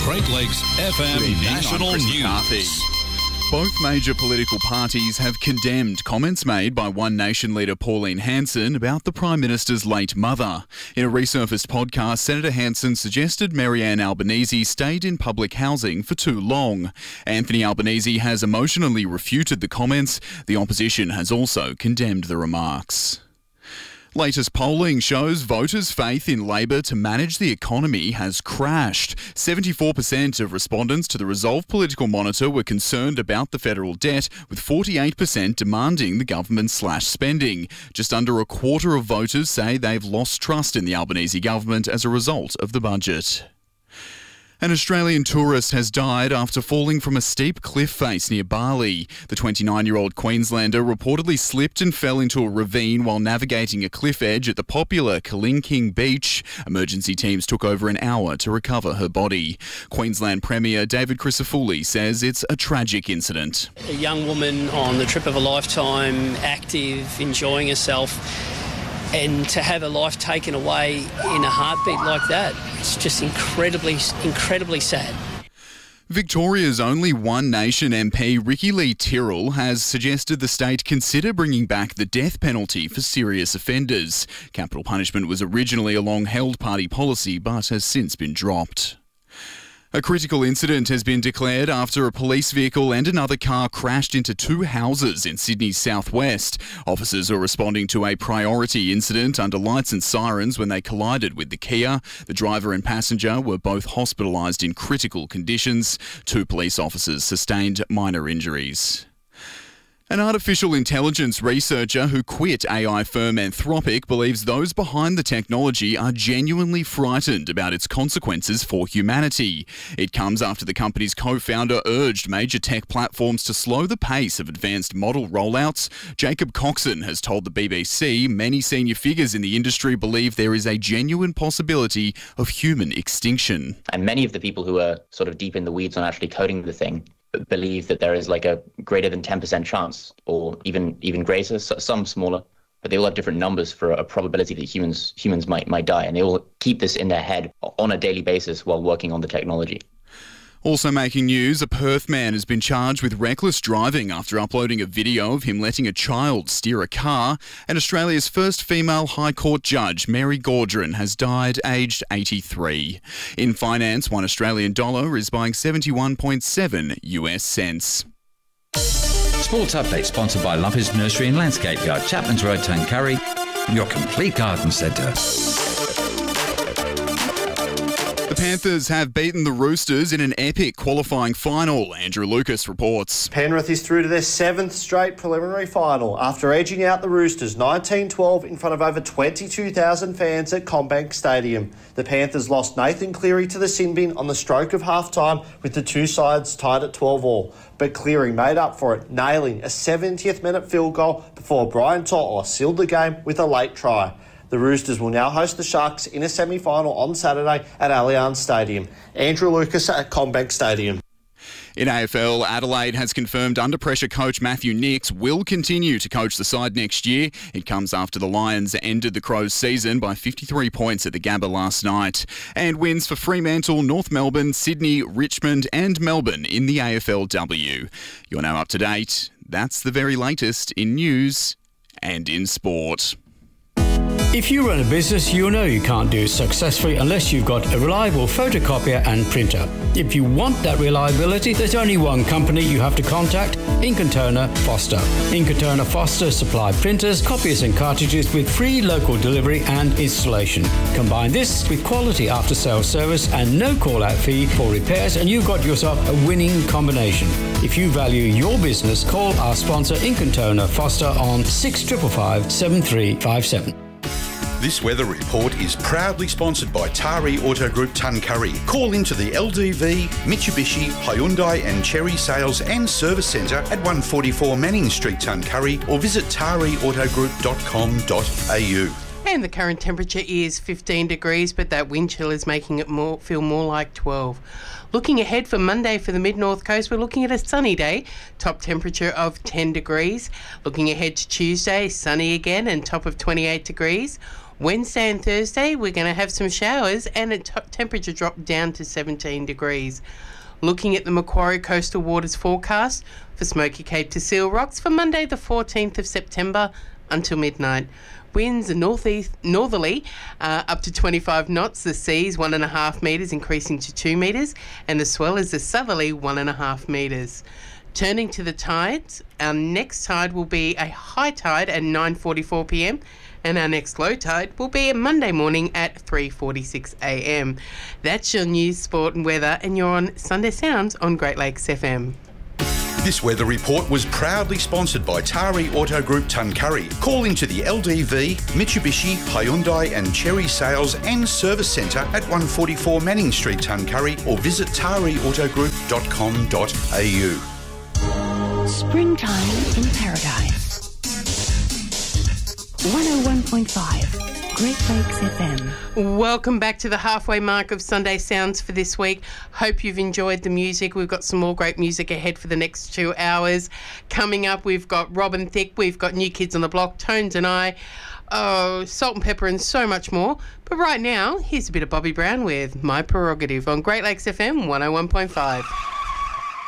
Great Lakes FM National News. Both major political parties have condemned comments made by One Nation leader Pauline Hanson about the Prime Minister's late mother. In a resurfaced podcast, Senator Hanson suggested Maryanne Albanese stayed in public housing for too long. Anthony Albanese has emotionally refuted the comments. The opposition has also condemned the remarks. Latest polling shows voters' faith in Labor to manage the economy has crashed. 74% of respondents to the Resolve Political Monitor were concerned about the federal debt, with 48% demanding the government slash spending. Just under a quarter of voters say they've lost trust in the Albanese government as a result of the budget. An Australian tourist has died after falling from a steep cliff face near Bali. The 29-year-old Queenslander reportedly slipped and fell into a ravine while navigating a cliff edge at the popular Kalingking Beach. Emergency teams took over an hour to recover her body. Queensland Premier David Crisafulli says it's a tragic incident. A young woman on the trip of a lifetime, active, enjoying herself, and to have her life taken away in a heartbeat like that, it's just incredibly sad. Victoria's only One Nation MP, Ricky Lee Tyrrell, has suggested the state consider bringing back the death penalty for serious offenders. Capital punishment was originally a long-held party policy but has since been dropped. A critical incident has been declared after a police vehicle and another car crashed into two houses in Sydney's southwest. Officers are responding to a priority incident under lights and sirens when they collided with the Kia. The driver and passenger were both hospitalised in critical conditions. Two police officers sustained minor injuries. An artificial intelligence researcher who quit AI firm Anthropic believes those behind the technology are genuinely frightened about its consequences for humanity. It comes after the company's co-founder urged major tech platforms to slow the pace of advanced model rollouts. Jacob Coxon has told the BBC many senior figures in the industry believe there is a genuine possibility of human extinction. And many of the people who are sort of deep in the weeds on actually coding the thing believe that there is like a greater than 10% chance, or even greater, some smaller, but they all have different numbers for a probability that humans might die, and they all keep this in their head on a daily basis while working on the technology. Also making news, a Perth man has been charged with reckless driving after uploading a video of him letting a child steer a car, and Australia's first female High Court judge, Mary Gaudron, has died aged 83. In finance, $1 Australian dollar is buying 71.7 US cents. Sports Update sponsored by Lumpy's Nursery and Landscape Yard, Chapman's Road, Tuncurry, your complete garden centre. The Panthers have beaten the Roosters in an epic qualifying final. Andrew Lucas reports. Penrith is through to their 7th straight preliminary final after edging out the Roosters 19-12 in front of over 22,000 fans at CommBank Stadium. The Panthers lost Nathan Cleary to the sin bin on the stroke of half-time, with the two sides tied at 12-all. But Cleary made up for it, nailing a 70th minute field goal before Brian To'o sealed the game with a late try. The Roosters will now host the Sharks in a semi-final on Saturday at Allianz Stadium. Andrew Lucas at CommBank Stadium. In AFL, Adelaide has confirmed under-pressure coach Matthew Nicks will continue to coach the side next year. It comes after the Lions ended the Crows' season by 53 points at the Gabba last night. And wins for Fremantle, North Melbourne, Sydney, Richmond and Melbourne in the AFLW. You're now up to date. That's the very latest in news and in sport. If you run a business, you know you can't do it successfully unless you've got a reliable photocopier and printer. If you want that reliability, there's only one company you have to contact, Incoterna Foster. Incoterna Foster supply printers, copiers and cartridges with free local delivery and installation. Combine this with quality after-sales service and no call-out fee for repairs, and you've got yourself a winning combination. If you value your business, call our sponsor Incoterna Foster on 6555 7357. This weather report is proudly sponsored by Tari Auto Group Tuncurry. Call into the LDV, Mitsubishi, Hyundai and Chery Sales and Service Centre at 144 Manning Street, Tuncurry, or visit tariautogroup.com.au. And the current temperature is 15 degrees, but that wind chill is making it feel more like 12. Looking ahead for Monday for the mid-north coast, we're looking at a sunny day, top temperature of 10 degrees. Looking ahead to Tuesday, sunny again and top of 28 degrees. Wednesday and Thursday, we're going to have some showers and a temperature drop down to 17 degrees. Looking at the Macquarie Coastal Waters forecast for Smoky Cape to Seal Rocks for Monday the 14th of September until midnight. Winds are northerly up to 25 knots. The sea's 1.5 metres increasing to 2 metres, and the swell is a southerly 1.5 metres. Turning to the tides, our next tide will be a high tide at 9:44 p.m. and our next low tide will be Monday morning at 3:46 a.m. That's your news, sport and weather, and you're on Sunday Sounds on Great Lakes FM. This weather report was proudly sponsored by Tari Auto Group Tuncurry. Call into the LDV, Mitsubishi, Hyundai and Cherry Sales and Service Centre at 144 Manning Street, Tuncurry, or visit tariautogroup.com.au. Springtime in Paradise. 101.5 Great Lakes FM. Welcome back to the halfway mark of Sunday Sounds for this week. Hope you've enjoyed the music. We've got some more great music ahead for the next 2 hours. Coming up, we've got Robin Thicke, we've got New Kids on the Block, Tones and I, Salt and Pepper and so much more. But right now, here's a bit of Bobby Brown with My Prerogative on Great Lakes FM 101.5.